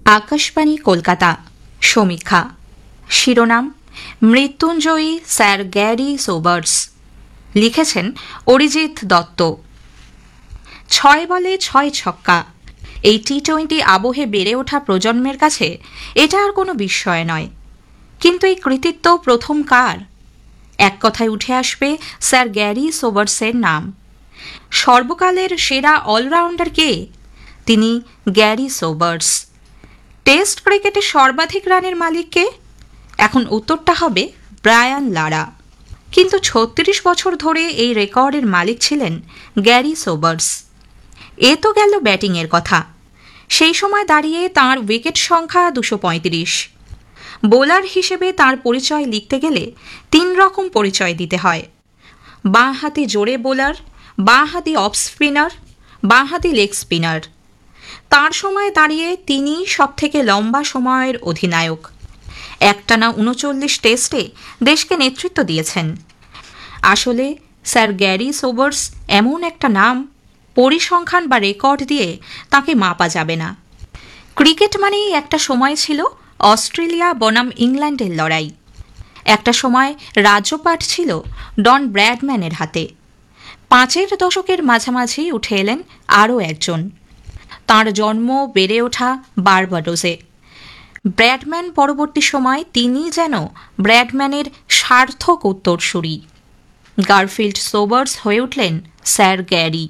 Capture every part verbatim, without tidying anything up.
আকাশবাণী কলকাতা সমীক্ষা শিরোনাম মৃত্যুঞ্জয়ী sir Garry Sobers. লিখেছেন অরিজিৎ দত্ত। ছয় বলে ছয় ছক্কা, এই টি টোয়েন্টি আবহে বেড়ে ওঠা প্রজন্মের কাছে এটা আর কোনো বিস্ময় নয়। কিন্তু এই কৃতিত্ব প্রথম কার? এক কথায় উঠে আসবে স্যার গ্যারি সোবার্সের নাম। সর্বকালের সেরা অলরাউন্ডার কে? তিনি গ্যারি সোবার্স। টেস্ট ক্রিকেটে সর্বাধিক রানের মালিক কে? এখন উত্তরটা হবে ব্রায়ান লারা। কিন্তু ছত্রিশ বছর ধরে এই রেকর্ডের মালিক ছিলেন গ্যারি সোবার্স। এ তো গেল ব্যাটিংয়ের কথা। সেই সময় দাঁড়িয়ে তাঁর উইকেট সংখ্যা দুশো পঁয়ত্রিশ। বোলার হিসেবে তাঁর পরিচয় লিখতে গেলে তিন রকম পরিচয় দিতে হয়: বাঁ হাতি জোরে বোলার, বাঁ হাতি অফ স্পিনার, বাঁ হাতি লেগ স্পিনার। তাঁর সময় দাঁড়িয়ে তিনি সবথেকে লম্বা সময়ের অধিনায়ক। একটানা উনচল্লিশ টেস্টে দেশকে নেতৃত্ব দিয়েছেন। আসলে স্যার গ্যারি সোবার্স এমন একটা নাম, পরিসংখ্যান বা রেকর্ড দিয়ে তাকে মাপা যাবে না। ক্রিকেট মানেই একটা সময় ছিল অস্ট্রেলিয়া বনাম ইংল্যান্ডের লড়াই। একটা সময় রাজ্যপাট ছিল ডন ব্র্যাডম্যানের হাতে। পাঁচের দশকের মাঝামাঝি উঠে এলেন আরও একজন। তাঁর জন্ম বেড়ে ওঠা বারবাডোসে। ব্র্যাডম্যান পরবর্তী সময় তিনি যেন ব্র্যাডম্যানের সার্থক উত্তরসূরি। গারফিল্ড সোবার্স হয়ে উঠলেন স্যার গ্যারি।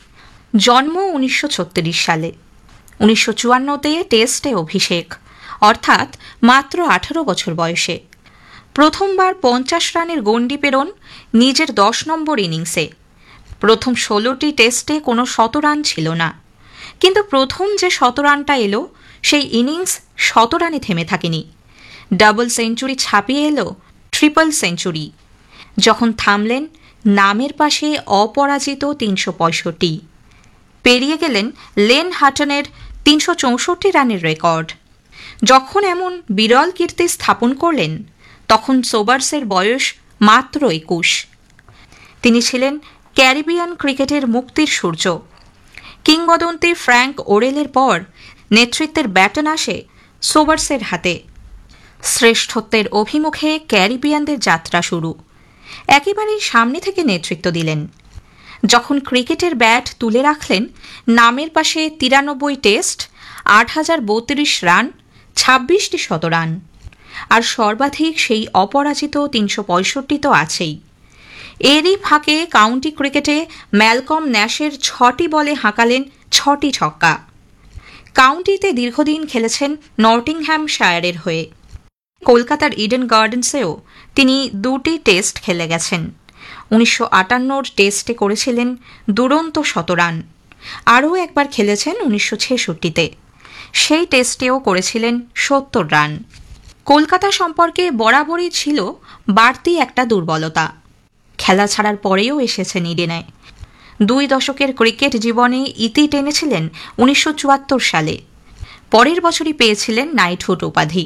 জন্ম উনিশশো ছত্রিশ সালে। উনিশশো চুয়ান্নতে টেস্টে অভিষেক, অর্থাৎ মাত্র আঠারো বছর বয়সে। প্রথমবার পঞ্চাশ রানের গণ্ডি পেরোন নিজের দশ নম্বর ইনিংসে। প্রথম ষোলোটি টেস্টে কোনো শতরান ছিল না, কিন্তু প্রথম যে শতরানটা এলো সেই ইনিংস শতরানে থেমে থাকেনি। ডাবল সেঞ্চুরি ছাপিয়ে এলো ট্রিপল সেঞ্চুরি। যখন থামলেন, নামের পাশে অপরাজিত তিনশো পঁয়ষট্টি। পেরিয়ে গেলেন লেন হাটনের তিনশো চৌষট্টি রানের রেকর্ড। যখন এমন বিরল কীর্তি স্থাপন করলেন, তখন সোবার্সের বয়স মাত্র একুশ। তিনি ছিলেন ক্যারিবিয়ান ক্রিকেটের মুক্তির সূর্য। কিংবদন্তি ফ্র্যাঙ্ক ওরেলের পর নেতৃত্বের ব্যাটন আসে সোবার্সের হাতে। শ্রেষ্ঠত্বের অভিমুখে ক্যারিবিয়ানদের যাত্রা শুরু। একেবারেই সামনে থেকে নেতৃত্ব দিলেন। যখন ক্রিকেটের ব্যাট তুলে রাখলেন, নামের পাশে তিরানব্বই টেস্ট, আট হাজার বত্রিশ রান, ছাব্বিশটি শতরান, আর সর্বাধিক সেই অপরাজিত তিনশো পঁয়ষট্টি তো আছেই। এরই ফাঁকে কাউন্টি ক্রিকেটে ম্যালকম ন্যাশের ছটি বলে হাঁকালেন ছটি ছক্কা। কাউন্টিতে দীর্ঘদিন খেলেছেন নটিংহ্যামশায়ারের হয়ে। কলকাতার ইডেন গার্ডেন্সেও তিনি দুটি টেস্ট খেলে গেছেন। উনিশশো আটান্নর টেস্টে করেছিলেন দুরন্ত শতরান। আরও একবার খেলেছেন উনিশশো ছেষট্টিতে। সেই টেস্টেও করেছিলেন সত্তর রান। কলকাতা সম্পর্কে বরাবরই ছিল বাড়তি একটা দুর্বলতা। খেলা ছাড়ার পরেও এসেছেন ইডেনে। দুই দশকের ক্রিকেট জীবনে ইতি টেনেছিলেন উনিশশো চুয়াত্তর সালে। পরের বছরই পেয়েছিলেন নাইটহুড উপাধি।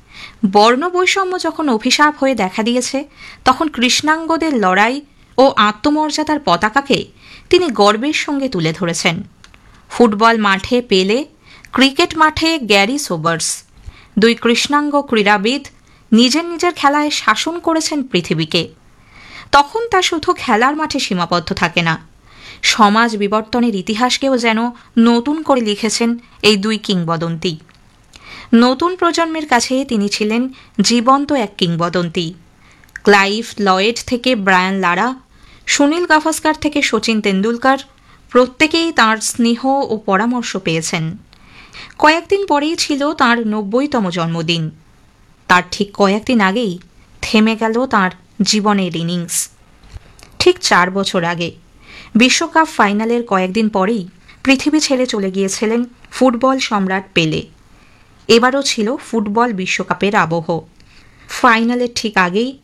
বর্ণবৈষম্য যখন অভিশাপ হয়ে দেখা দিয়েছে, তখন কৃষ্ণাঙ্গদের লড়াই ও আত্মমর্যাদার পতাকাকে তিনি গর্বের সঙ্গে তুলে ধরেছেন। ফুটবল মাঠে পেলে, ক্রিকেট মাঠে গ্যারি সোবার্স। দুই কৃষ্ণাঙ্গ ক্রীড়াবিদ নিজের নিজের খেলায় শাসন করেছেন পৃথিবীকে। তখন তা শুধু খেলার মাঠে সীমাবদ্ধ থাকে না, সমাজ বিবর্তনের ইতিহাসকেও যেন নতুন করে লিখেছেন এই দুই কিংবদন্তি। নতুন প্রজন্মের কাছে তিনি ছিলেন জীবন্ত এক কিংবদন্তি। ক্লাইভ লয়েড থেকে ব্রায়ান লারা, সুনীল গাভাস্কার থেকে শচীন তেন্ডুলকর, প্রত্যেকেই তাঁর স্নেহ ও পরামর্শ পেয়েছেন। কয়েকদিন পরেই ছিল তাঁর নব্বইতম জন্মদিন। তার ঠিক কয়েকদিন আগেই থেমে গেল তাঁর জীবনের ইনিংস। ঠিক চার বছর আগে বিশ্বকাপ ফাইনালের কয়েকদিন পরেই পৃথিবী ছেড়ে চলে গিয়েছিলেন ফুটবল সম্রাট পেলে। এবারও ছিল ফুটবল বিশ্বকাপের আবহ। ফাইনালের ঠিক আগেই